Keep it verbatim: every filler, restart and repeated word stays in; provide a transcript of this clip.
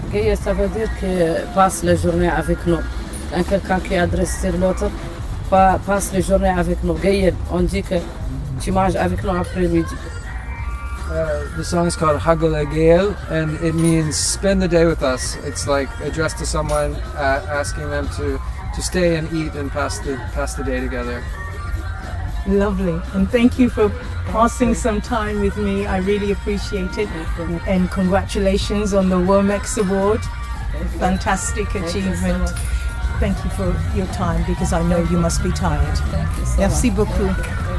Gaye, ça veut dire que passe la journée avec nous. Un quelqu'un qui adresse sur l'autre, passe la journée avec nous. Gaye, on dit que tu manges avec nous après-midi. Uh, the song is called Hagel Gael, and it means spend the day with us. It's like addressed to someone, uh, asking them to, to stay and eat and pass the pass the day together. Lovely, and thank you for passing some time with me. I really appreciate it, and congratulations on the Womex Award. Fantastic achievement. Thank you for your time, because I know you must be tired. Thank you so Merci much. beaucoup.